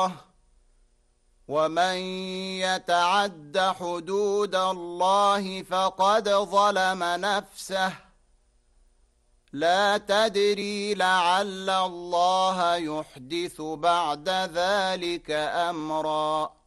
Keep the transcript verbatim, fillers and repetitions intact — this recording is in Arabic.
ومن يتعد حدود الله فقد ظلم نفسه لا تدري لعل الله يحدث بعد ذلك أمرا